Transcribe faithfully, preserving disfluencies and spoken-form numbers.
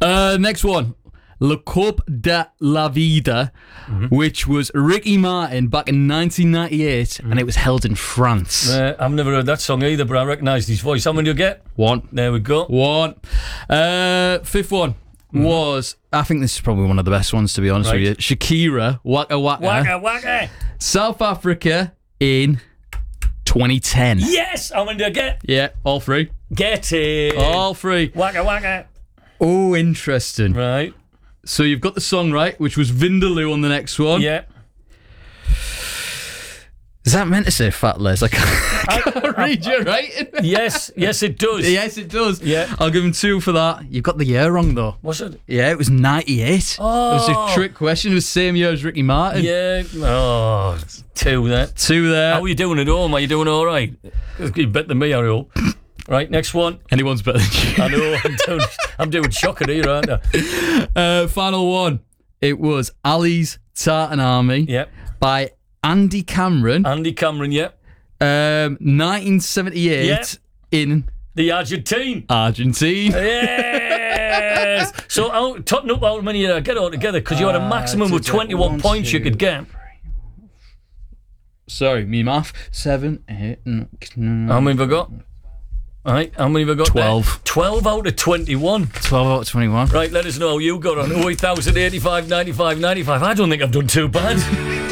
Uh, next one. Le Coupe de la Vida, mm-hmm. which was Ricky Martin back in nineteen ninety-eight, mm-hmm. and it was held in France. Uh, I've never heard that song either, but I recognised his voice. How many do you get? One. There we go. One. Uh, fifth one mm-hmm. was, I think this is probably one of the best ones, to be honest right. with you. Shakira, Waka Waka. Waka Waka. South Africa in twenty ten. Yes! How many do I get? Yeah, all three. Get it. All three. Waka Waka. Oh, interesting. Right. So you've got the song right, which was Vindaloo on the next one. Yeah. Is that meant to say Fat Les? I can't, I can't read your writing. Yes, yes it does. Yes, it does. Yeah. I'll give him two for that. You've got the year wrong, though. Was it? Yeah, it was ninety-eight. Oh. It was a trick question. It was the same year as Ricky Martin. Yeah. Oh, two there. Two there. How are you doing at home? Are you doing all right? You're better than me, I hope. Right, next one. Anyone's better than you. I know, I'm doing, I'm doing shocking here, aren't I? Uh, final one. It was Ali's Tartan Army yep. by Andy Cameron. Andy Cameron, yep. Um, nineteen seventy-eight yep. in... The Argentine. Argentine. Yes. So, I'll totten up how many uh, get all together, because you had a maximum uh, of twenty-one one, points two. You could get. Sorry, me math. Seven, eight, nine. How many have I got? Right, how many have I got twelve. There? twelve out of twenty-one. twelve out of twenty-one. Right, let us know how you got on. oh eight thousand eighty-five ninety-five ninety-five. I don't think I've done too bad.